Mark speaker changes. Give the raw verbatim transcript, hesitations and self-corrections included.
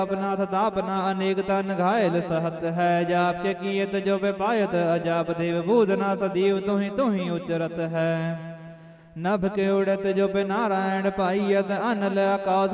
Speaker 1: अपनाथ तापना अनेक तन घायल सहत है। जाप के कियत जो बेपायत अजाप देव बूधना सदीव तुहि तुहि उचरत है। नभ के उड़त जो पे नारायण पाइयत अनल आकाश